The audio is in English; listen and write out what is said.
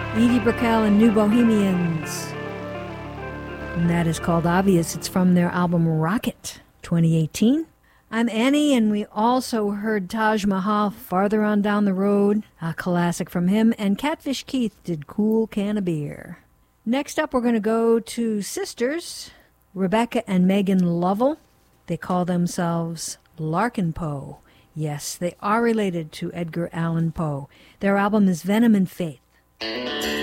Edie Brickell and New Bohemians. And that is called Obvious. It's from their album Rocket, 2018. I'm Annie, and we also heard Taj Mahal, Farther On Down the Road, a classic from him, and Catfish Keith did Cool Can of Beer. Next up, we're going to go to sisters, Rebecca and Megan Lovell. They call themselves Larkin Poe. Yes, they are related to Edgar Allan Poe. Their album is Venom and Faith.